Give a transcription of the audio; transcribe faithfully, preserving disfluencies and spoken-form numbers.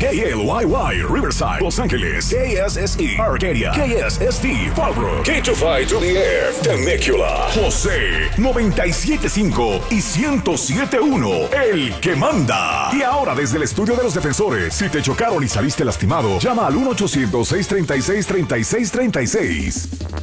K L Y Y, Riverside, Los Ángeles. K S S E, Arcadia. K S S T, Fallbrook. K two five to the Air, Temecula. José, noventa y siete punto cinco y ciento siete punto uno, el que manda. Y ahora desde el estudio de los defensores, si te chocaron y saliste lastimado, llama al uno ochocientos, seiscientos treinta y seis, treinta y seis treinta y seis.